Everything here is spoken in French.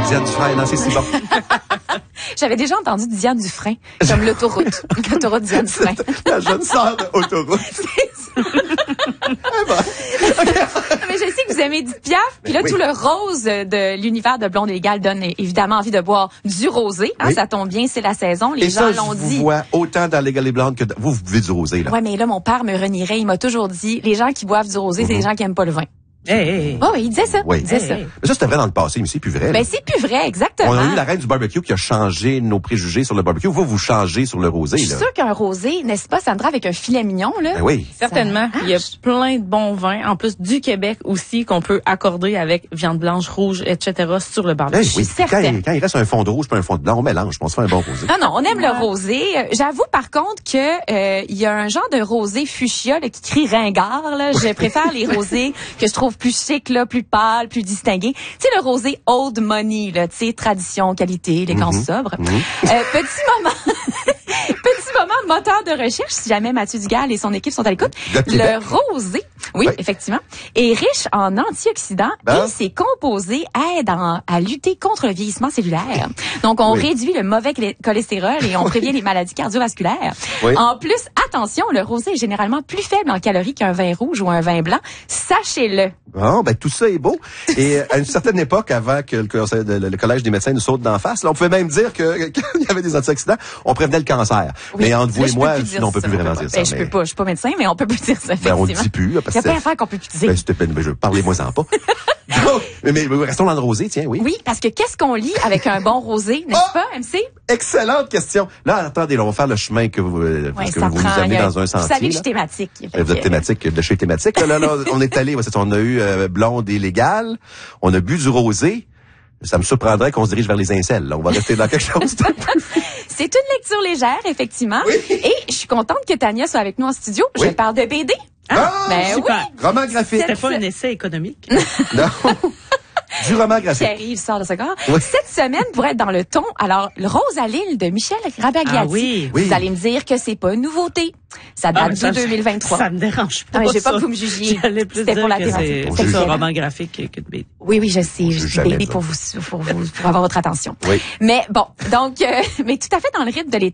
Diane Dufresne, non, c'est si bon. J'avais déjà entendu Diane Dufresne, comme l'autoroute. L'autoroute Diane Dufresne. La jeune sœur d'autoroute. Mais je sais que vous aimez Edith Piaf, puis là, Oui. tout le rose de l'univers de Blonde et Légale donne évidemment envie de boire du rosé. Hein, Oui. Ça tombe bien, c'est la saison. Les Et gens ça, l'ont je vous dit. vois autant dans Légal et Blonde que vous buvez du rosé, là. Ouais, mais là, mon père me renierait. Il m'a toujours dit, les gens qui boivent du rosé, c'est les gens qui aiment pas le vin. Hey. Oh, oui, il disait ça. Oui. Il disait ça. Hey. Mais ça, c'était vrai dans le passé, mais c'est plus vrai. là. Ben, c'est plus vrai, exactement. On a eu la reine du barbecue qui a changé nos préjugés sur le barbecue. Vous changez sur le rosé, Je suis là. sûre qu'un rosé, n'est-ce pas, Sandra, avec un filet mignon, là? Ben oui. Certainement. Ça Il y a marche. plein de bons vins, en plus du Québec aussi, qu'on peut accorder avec viande blanche, rouge, etc. sur le barbecue. Hey, oui. certaine. Quand il reste un fond de rouge puis un fond de blanc, on mélange. On se fait un bon rosé. Non, on aime le rosé. J'avoue, par contre, que il y a un genre de rosé fuchsia là, qui crie ringard. Là. Je préfère les rosés que je trouve plus chic, là, plus pâles, plus distingués. Tu sais, le rosé old money, là, tu sais, tradition, qualité, élégance sobre. Petit moment... Petit moment moteur de recherche, si jamais Mathieu Dugal et son équipe sont à l'écoute. De Québec. Le rosé, oui, Oui. effectivement, est riche en antioxydants Ben. et ses composés aident à lutter contre le vieillissement cellulaire. Donc, on Oui. réduit le mauvais cholestérol et on prévient les maladies cardiovasculaires. Oui. En plus, attention, le rosé est généralement plus faible en calories qu'un vin rouge ou un vin blanc. Sachez-le. Bon, ben tout ça est beau. Et à une certaine époque, avant que le collège des médecins nous saute d'en face, là, on pouvait même dire qu'il y avait des antioxydants. On prévenait le cancer. Oui. Mais entre vous Là, et je peux moi, plus dire on peut ça. plus vraiment dire ça. Ben, je peux pas, je suis pas médecin, mais on peut plus dire ça, Ben, on effectivement. le dit plus, là, parce Il y a que plein d'affaires qu'on peut plus dire. parlez-moi-en pas. Donc, mais restons dans le rosé, tiens, oui. Oui, parce que qu'est-ce qu'on lit avec un bon rosé, n'est-ce pas, MC? Excellente question. Là, attendez, là, on va faire le chemin que vous, parce que ça vous nous prend, amenez il y a- dans un sentier. Vous savez que je là. suis thématique. Vous êtes thématique, de chez thématique. Là, on est allé, on a eu Blonde et Légale. On a bu du rosé. Ça me surprendrait qu'on se dirige vers les incels. Là. On va rester dans quelque chose. C'est une lecture légère, effectivement. Oui. Et je suis contente que Tania soit avec nous en studio. Oui. Je parle de BD. Ah, Ben super. oui. Roman graphique. C'était pas un essai économique. Non. Du roman graphique. Pierre-Yves sort de ce corps. Oui. Cette semaine pourrait être dans le ton. Alors, le Rose à l'île de Michel Rabagliati. Ah oui. Oui. Vous allez me dire que c'est pas une nouveauté. Ça date mais de 2023. Ça me dérange pas. Ah, mais je veux pas ça. que vous me jugiez. J'allais plus C'était dire pour la que thématique. c'est On plus juge un jamais. roman graphique que de BD. Oui, je sais. Je juge dis jamais BD ça. pour avoir votre attention. Oui. Mais bon, donc, mais tout à fait dans le rythme de l'été.